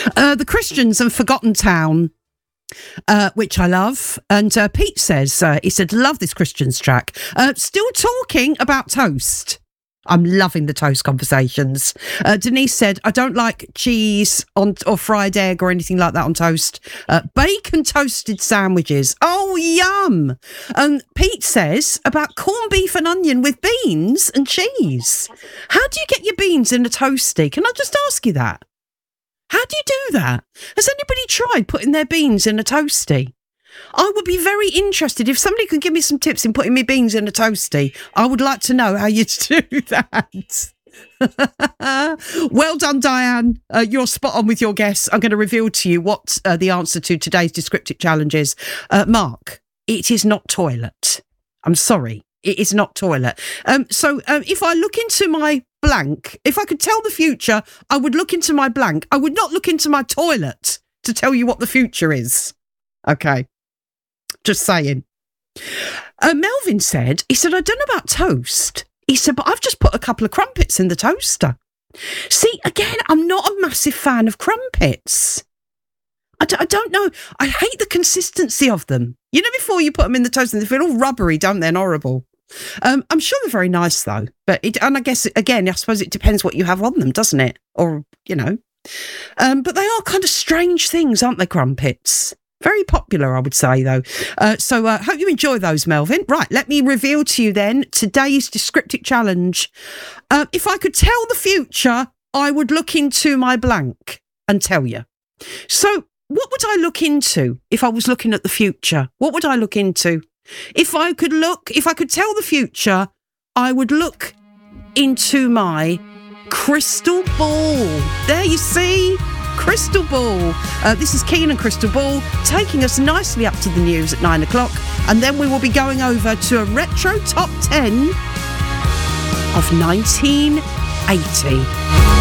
The Christians and Forgotten Town, which I love. And Pete says, he said, love this Christians track. Still talking about toast. I'm loving the toast conversations. Denise said, I don't like cheese or fried egg or anything like that on toast. Bacon toasted sandwiches. Oh, yum. And Pete says about corned beef and onion with beans and cheese. How do you get your beans in a toastie? Can I just ask you that? How do you do that? Has anybody tried putting their beans in a toastie? I would be very interested. If somebody could give me some tips in putting my beans in a toastie, I would like to know how you do that. Well done, Diane. You're spot on with your guess. I'm going to reveal to you what the answer to today's descriptive challenge is. Mark, it is not toilet. I'm sorry. It is not toilet. So if I look into my blank, if I could tell the future, I would look into my blank. I would not look into my toilet to tell you what the future is. Okay. Just saying. Melvin said, he said, I don't know about toast. He said, but I've just put a couple of crumpets in the toaster. See, again, I'm not a massive fan of crumpets. I don't know. I hate the consistency of them. You know, before you put them in the toaster, they feel all rubbery, don't they, and horrible. I'm sure they're very nice, though. And I guess, again, I suppose it depends what you have on them, doesn't it? Or, you know. But they are kind of strange things, aren't they, crumpets? Very popular, I would say, though. So hope you enjoy those, Melvin. Right, let me reveal to you then today's descriptive challenge. If I could tell the future, I would look into my blank and tell you. So what would I look into if I was looking at the future? What would I look into? If I could tell the future, I would look into my crystal ball. There you see. Crystal Ball. This is Keen and Crystal Ball taking us nicely up to the news at 9 o'clock, and then we will be going over to a retro top 10 of 1980.